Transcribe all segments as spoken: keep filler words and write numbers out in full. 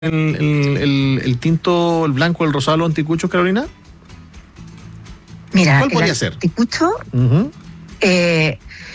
el, el, el, el tinto, el blanco, el rosado, los anticuchos, Carolina? Mira, ¿cuál podría el ser? Anticucho, Uh-huh. eh,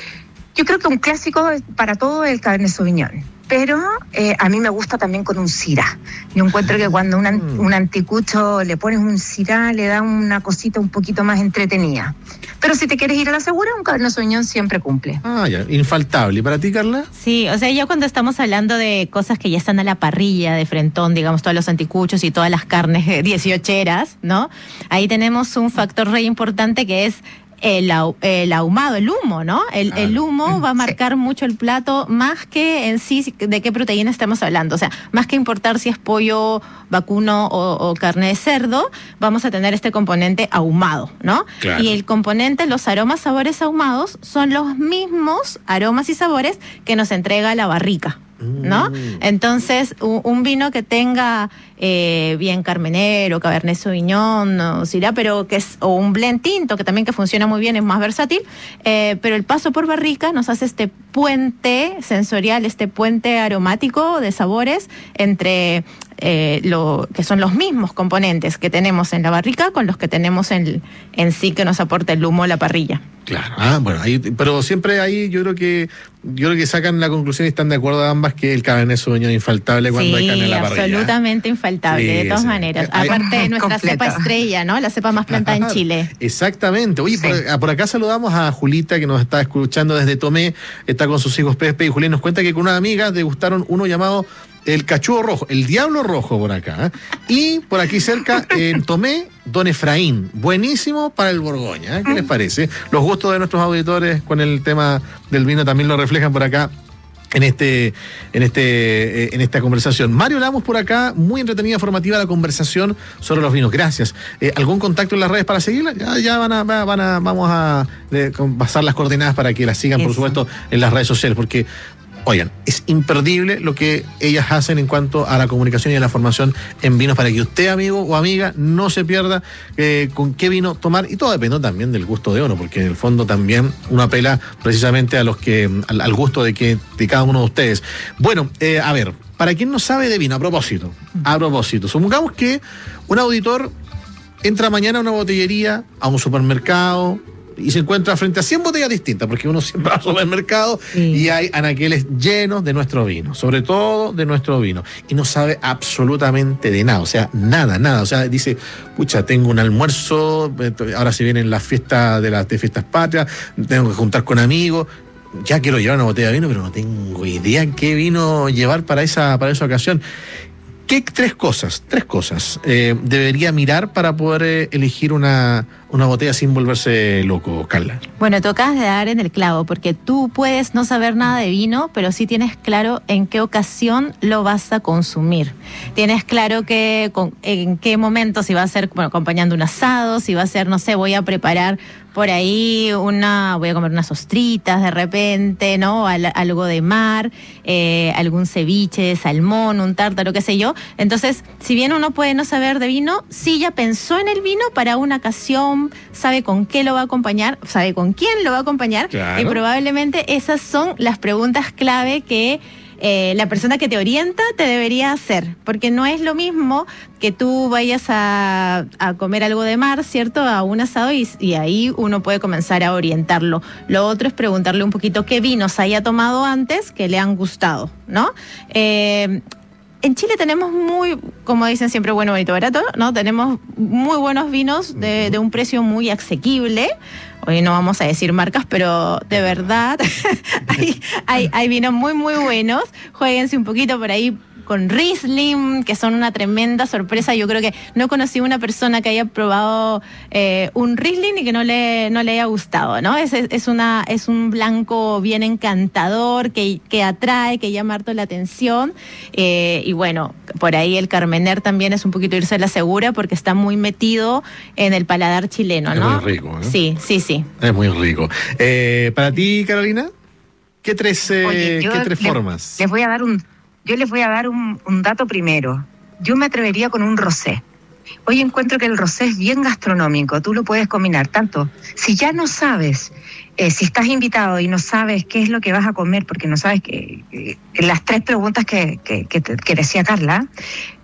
yo creo que un clásico para todo es el Cabernet Sauvignon. Pero eh, a mí me gusta también con un Syrah. Yo encuentro que cuando un, an- un anticucho le pones un Syrah, le da una cosita un poquito más entretenida. Pero si te quieres ir a la segura, un Cabernet Sauvignon siempre cumple. Ah, ya, infaltable. ¿Y para ti, Carla? Sí, o sea, ya cuando estamos hablando de cosas que ya están a la parrilla de frentón, digamos, todos los anticuchos y todas las carnes eh, dieciocheras, ¿no? Ahí tenemos un factor re importante que es el, ahu- el ahumado, el humo, ¿no? El, Claro. el humo va a marcar sí. mucho el plato, más que en sí de qué proteína estamos hablando. O sea, más que importar si es pollo vacuno o, o carne de cerdo, vamos a tener este componente ahumado, ¿no? Claro. Y el componente, los aromas, sabores ahumados, son los mismos aromas y sabores que nos entrega la barrica, ¿no? Mm. Entonces, un, un vino que tenga eh, bien Carmenero, Cabernet Sauvignon, o Syrah, pero que es, o un blend tinto, que también que funciona muy bien, es más versátil, eh, pero el paso por barrica nos hace este puente sensorial, este puente aromático de sabores entre eh, lo que son los mismos componentes que tenemos en la barrica con los que tenemos en, en sí que nos aporta el humo a la parrilla. Claro, ah, bueno, ahí, pero siempre ahí yo creo que yo creo que sacan la conclusión y están de acuerdo ambas que el Cabernet Sauvignon es infaltable cuando sí, hay carne en la parrilla. Absolutamente infaltable, Sí, de todas sí. maneras. Hay- Aparte de nuestra Completa. cepa estrella, ¿no? La cepa más plantada en Chile. Exactamente. Oye, Sí. por, por acá saludamos a Julita, que nos está escuchando desde Tomé, está con sus hijos Pepe, y Julián nos cuenta que con una amiga degustaron uno llamado el cachudo rojo, el diablo rojo por acá. ¿eh? Y por aquí cerca, en Tomé, Don Efraín. Buenísimo para el Borgoña. ¿eh? ¿Qué les parece? Los gustos de nuestros auditores con el tema del vino también lo reflejan por acá. En este, en este, eh, en esta conversación. Mario Lamos por acá, muy entretenida, formativa la conversación sobre los vinos. Gracias. Eh, ¿Algún contacto en las redes para seguirla? Ya, ya van a, van a, vamos a eh, pasar las coordenadas para que las sigan, por Eso. supuesto, en las redes sociales, porque oigan, es imperdible lo que ellas hacen en cuanto a la comunicación y a la formación en vinos para que usted, amigo o amiga, no se pierda eh, con qué vino tomar. Y todo depende también del gusto de uno, porque en el fondo también uno apela precisamente a los que al, al gusto de, que, de cada uno de ustedes. Bueno, eh, a ver, para quien no sabe de vino, a propósito, a propósito, supongamos que un auditor entra mañana a una botellería, a un supermercado, y se encuentra frente a cien botellas distintas, porque uno siempre va al supermercado Sí. y hay anaqueles llenos de nuestro vino, sobre todo de nuestro vino, y no sabe absolutamente de nada, o sea, nada, nada, o sea, dice, pucha, tengo un almuerzo, ahora se vienen las fiestas de las de fiestas patrias, tengo que juntar con amigos, ya quiero llevar una botella de vino, pero no tengo idea qué vino llevar para esa, para esa ocasión. ¿Qué tres cosas, tres cosas eh, debería mirar para poder eh, elegir una, una botella sin volverse loco, Carla? Bueno, tú acabas de dar en el clavo, porque tú puedes no saber nada de vino, pero sí tienes claro en qué ocasión lo vas a consumir. Tienes claro que con, en qué momento, si va a ser, bueno, acompañando un asado, si va a ser, no sé, voy a preparar por ahí una, voy a comer unas ostritas de repente, ¿no? Al, algo de mar, eh, algún ceviche de salmón, un tártaro, qué sé yo. Entonces, si bien uno puede no saber de vino, sí ya pensó en el vino para una ocasión, sabe con qué lo va a acompañar, sabe con quién lo va a acompañar, Claro. y probablemente esas son las preguntas clave que eh, la persona que te orienta te debería hacer, porque no es lo mismo que tú vayas a, a comer algo de mar, ¿cierto? A un asado y, y ahí uno puede comenzar a orientarlo. Lo otro es preguntarle un poquito qué vinos haya tomado antes que le han gustado, ¿no? Eh, En Chile tenemos muy, como dicen siempre, bueno, bonito, barato, ¿no? Tenemos muy buenos vinos de, de un precio muy asequible. Hoy no vamos a decir marcas, pero de verdad hay, hay, hay vinos muy, muy buenos. Juéguense un poquito por ahí con Riesling, que son una tremenda sorpresa. Yo creo que no conocí una persona que haya probado eh, un Riesling y que no le, no le haya gustado, ¿no? Es, es, una, es un blanco bien encantador, que, que atrae, que llama harto la atención. Eh, y bueno, por ahí el Carmener también es un poquito irse a la segura porque está muy metido en el paladar chileno, ¿no? Es muy rico, ¿eh? Sí, sí, sí. Es muy rico. Eh, para ti, Carolina, ¿qué tres, eh, Oye, yo ¿qué tres le- formas? Les voy a dar un, yo les voy a dar un, un dato primero. Yo me atrevería con un rosé. Hoy encuentro que el rosé es bien gastronómico, tú lo puedes combinar tanto. Si ya no sabes, eh, si estás invitado y no sabes qué es lo que vas a comer, porque no sabes que, que las tres preguntas que, que, que, te, que decía Carla,